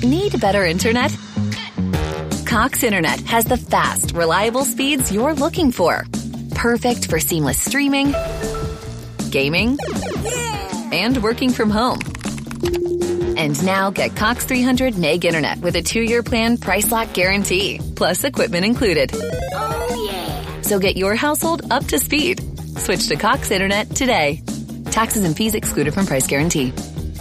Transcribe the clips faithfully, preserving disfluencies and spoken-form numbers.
Need better internet? Cox Internet has the fast, reliable speeds you're looking for. Perfect for seamless streaming, gaming, and working from home. And now get Cox three hundred meg internet with a two-year plan price lock guarantee, plus equipment included. Oh, yeah. So get your household up to speed. Switch to Cox Internet today. Taxes and fees excluded from price guarantee.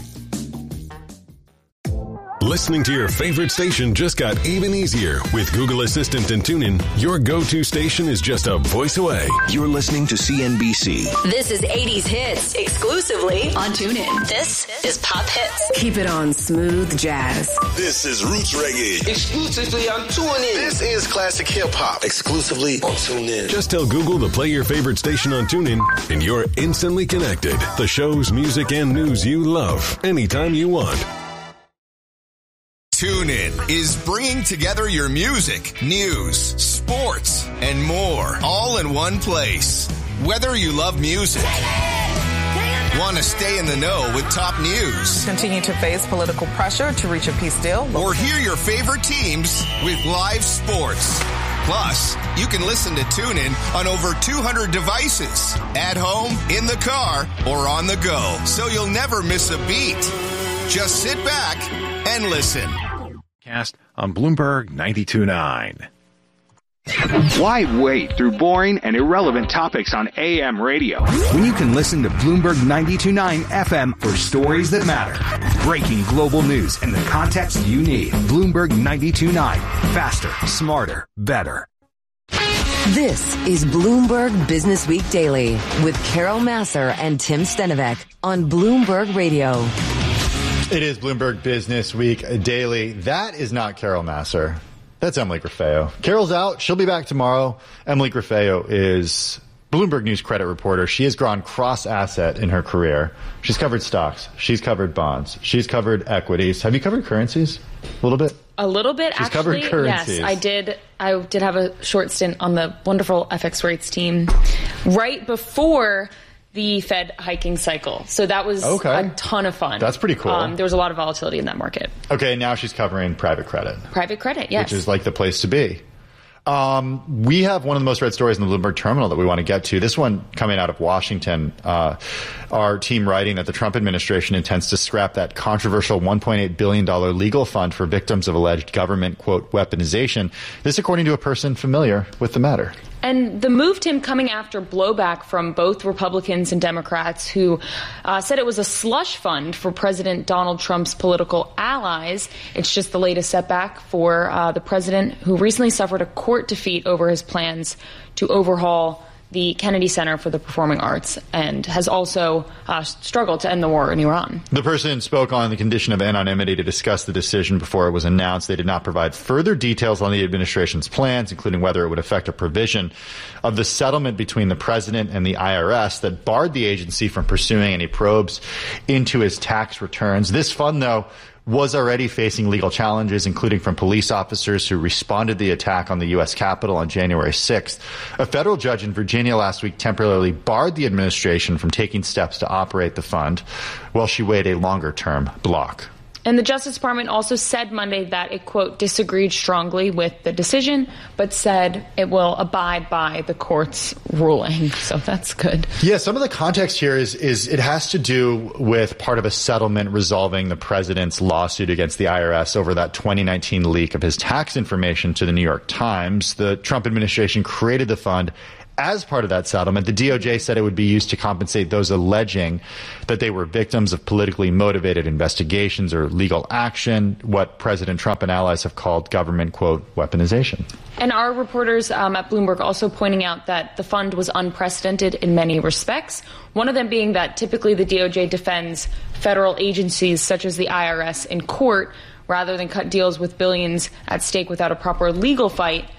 Listening to your favorite station just got even easier. With Google Assistant and TuneIn, your go-to station is just a voice away. You're listening to C N B C. This is eighties hits exclusively on TuneIn. This is Pop Hits. Keep it on smooth jazz. This is Roots Reggae. Exclusively on TuneIn. This is classic hip-hop. Exclusively on TuneIn. Just tell Google to play your favorite station on TuneIn, and you're instantly connected. The shows, music, and news you love anytime you want. TuneIn is bringing together your music, news, sports, and more, all in one place. Whether you love music, want to stay in the know with top news, continue to face political pressure to reach a peace deal, or hear your favorite teams with live sports. Plus, you can listen to TuneIn on over two hundred devices, at home, in the car, or on the go, so you'll never miss a beat. Just sit back and listen. Cast on Bloomberg ninety-two point nine. Why wait through boring and irrelevant topics on A M radio when you can listen to Bloomberg ninety-two point nine F M for stories that matter? Breaking global news in the context you need. Bloomberg ninety-two point nine. Faster, smarter, better. This is Bloomberg Business Week Daily with Carol Massar and Tim Stenovec on Bloomberg Radio. It is Bloomberg Business Week Daily. That is not Carol Massar. That's Emily Grafeo. Carol's out. She'll be back tomorrow. Emily Grafeo is Bloomberg News credit reporter. She has gone cross-asset in her career. She's covered stocks. She's covered bonds. She's covered equities. Have you covered currencies a little bit? A little bit, She's actually. Covered currencies. Yes, I did. I did have a short stint on the wonderful F X rates team right before the Fed hiking cycle. So that was okay. a ton of fun. That's pretty cool. Um, there was a lot of volatility in that market. Okay, now she's covering private credit. Private credit, yes. Which is like the place to be. Um, we have one of the most read stories in the Bloomberg terminal that we want to get to. This one coming out of Washington. Uh, our team writing that the Trump administration intends to scrap that controversial one point eight billion dollars legal fund for victims of alleged government, quote, weaponization. This according to a person familiar with the matter. And the move, Tim, coming after blowback from both Republicans and Democrats who uh, said it was a slush fund for President Donald Trump's political allies. It's just the latest setback for uh, the president, who recently suffered a court defeat over his plans to overhaul the Kennedy Center for the Performing Arts, and has also uh, struggled to end the war in Iran. The person spoke on the condition of anonymity to discuss the decision before it was announced. They did not provide further details on the administration's plans, including whether it would affect a provision of the settlement between the president and the I R S that barred the agency from pursuing any probes into his tax returns. This fund, though, was already facing legal challenges, including from police officers who responded to the attack on the U S Capitol on January sixth. A federal judge in Virginia last week temporarily barred the administration from taking steps to operate the fund while she weighed a longer-term block. And the Justice Department also said Monday that it, quote, disagreed strongly with the decision, but said it will abide by the court's ruling. So that's good. Yeah, some of the context here is, is it has to do with part of a settlement resolving the president's lawsuit against the I R S over that twenty nineteen leak of his tax information to the New York Times. The Trump administration created the fund as part of that settlement. The D O J said it would be used to compensate those alleging that they were victims of politically motivated investigations or legal action, what President Trump and allies have called government, quote, weaponization. And our reporters um, at Bloomberg also pointing out that the fund was unprecedented in many respects, one of them being that typically the D O J defends federal agencies such as the I R S in court rather than cut deals with billions at stake without a proper legal fight.